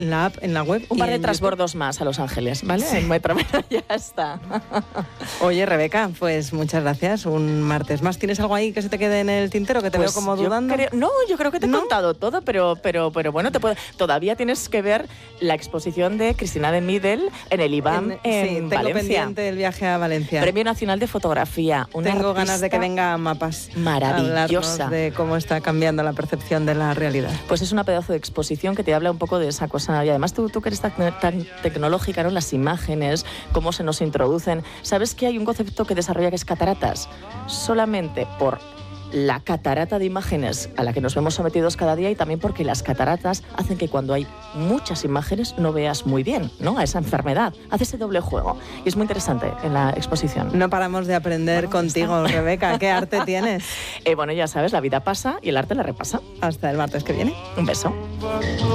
la app, en la web. Un par de en transbordos más a Los Ángeles, ¿vale? Sí. En Muy Primera ya está. Oye, Rebeca, pues muchas gracias. Un martes más. ¿Tienes algo ahí que se te quede en el tintero, que te veo como dudando? Yo creo que te he contado todo, pero bueno, todavía tienes que ver la exposición de Cristina de Midel en el IBAM en sí, tengo Valencia. pendiente el viaje a Valencia. Premio Nacional de Fotografía. Tengo ganas de que venga a Mapas. Maravillosa. A hablarnos de cómo está cambiando la percepción de la realidad. Pues es una pedazo de exposición que te habla un poco de esa cosa. Y además tú que eres tan tecnológica, ¿no? Las imágenes, cómo se nos introducen. ¿Sabes que hay un concepto que desarrolla que es cataratas? Solamente por la catarata de imágenes a la que nos vemos sometidos cada día y también porque las cataratas hacen que cuando hay muchas imágenes no veas muy bien, ¿no? A esa enfermedad. Hace ese doble juego. Y es muy interesante en la exposición. No paramos de aprender contigo, Rebeca. ¿Qué arte tienes? Bueno, ya sabes, la vida pasa y el arte la repasa. Hasta el martes que viene. Un beso.